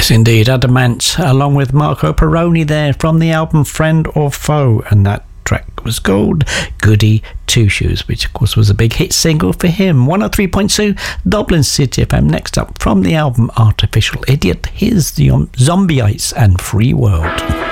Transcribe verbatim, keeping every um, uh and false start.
Yes, indeed. Adamant, along with Marco Perroni there from the album Friend or Foe. And that track was called Goody Two Shoes, which of course was a big hit single for him. one oh three point two Dublin City F M. Next up from the album Artificial Idiot, here's the Zombieites and Free World.